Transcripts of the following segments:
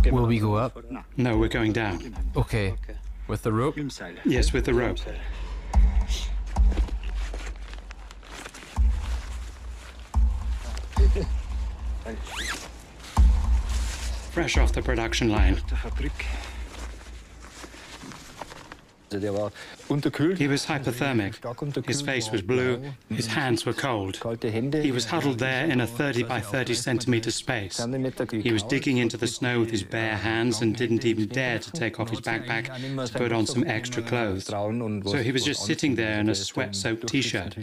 Will we go up? No, we're going down. Okay. With the rope? Yes, with the rope. Fresh off the production line. He was hypothermic. His face was blue. His hands were cold. He was huddled there in a 30 by 30 centimeter space. He was digging into the snow with his bare hands and didn't even dare to take off his backpack to put on some extra clothes. So he was just sitting there in a sweat-soaked t-shirt.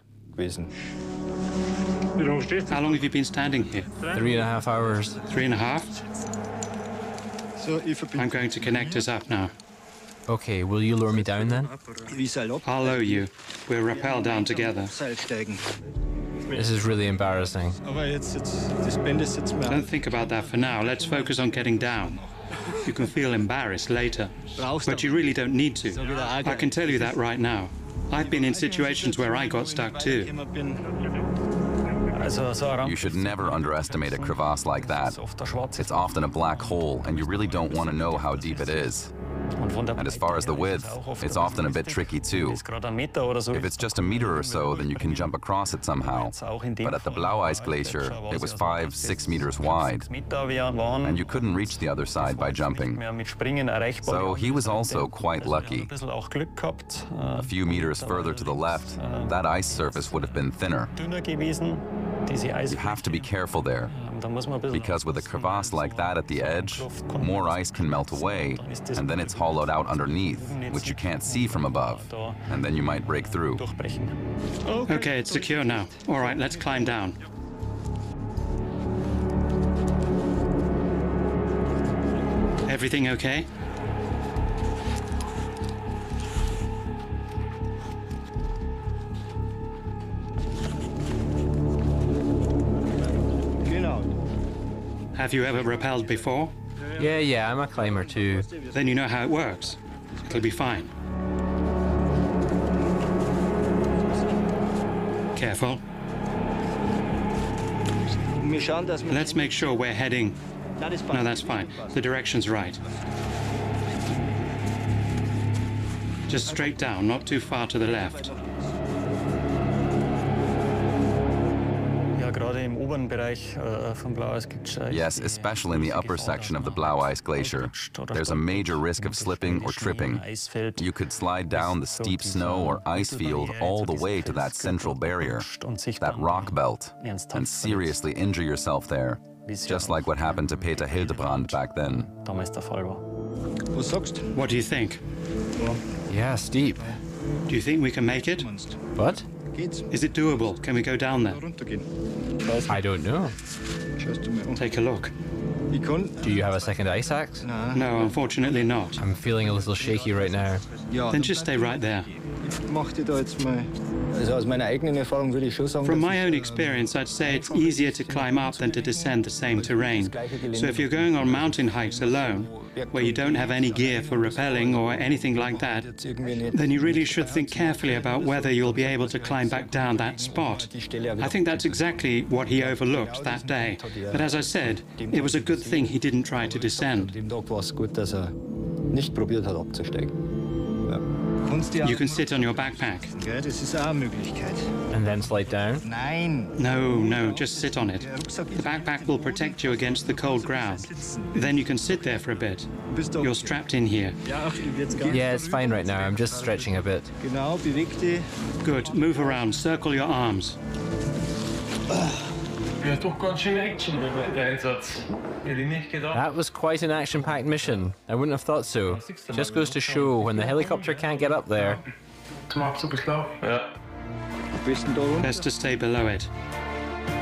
How long have you been standing here? 3.5 hours. 3.5? I'm going to connect us up now. Okay, will you lower me down then? I'll lower you. We'll rappel down together. This is really embarrassing. Don't think about that for now. Let's focus on getting down. You can feel embarrassed later, but you really don't need to. I can tell you that right now. I've been in situations where I got stuck too. You should never underestimate a crevasse like that. It's often a black hole, and you really don't want to know how deep it is. And as far as the width, it's often a bit tricky too. If it's just a meter or so, then you can jump across it somehow. But at the Blaueis Glacier, it was 5-6 meters wide, and you couldn't reach the other side by jumping. So he was also quite lucky. A few meters further to the left, that ice surface would have been thinner. You have to be careful there, because with a crevasse like that at the edge, more ice can melt away, and then it's hollowed out underneath, which you can't see from above, and then you might break through. Okay, it's secure now. All right, let's climb down. Everything okay? Have you ever rappelled before? Yeah, I'm a climber too. Then you know how it works. It'll be fine. Careful. Let's make sure we're heading... No, that's fine. The direction's right. Just straight down, not too far to the left. Yes, especially in the upper section of the Blaueis Glacier. There's a major risk of slipping or tripping. You could slide down the steep snow or ice field all the way to that central barrier, that rock belt, and seriously injure yourself there, just like what happened to Peter Hildebrand back then. What do you think? Yeah, steep. Do you think we can make it? What? Is it doable? Can we go down there? I don't know. Take a look. Do you have a second ice axe? No, unfortunately not. I'm feeling a little shaky right now. Then just stay right there. From my own experience, I'd say it's easier to climb up than to descend the same terrain. So if you're going on mountain hikes alone, where you don't have any gear for rappelling or anything like that, then you really should think carefully about whether you'll be able to climb back down that spot. I think that's exactly what he overlooked that day. But as I said, it was a good thing he didn't try to descend. You can sit on your backpack. And then slide down? No, just sit on it. The backpack will protect you against the cold ground. Then you can sit there for a bit. You're strapped in here. Yeah, it's fine right now. I'm just stretching a bit. Good. Move around. Circle your arms. That was quite an action-packed mission. I wouldn't have thought so. Just goes to show when the helicopter can't get up there. Best to stay below it.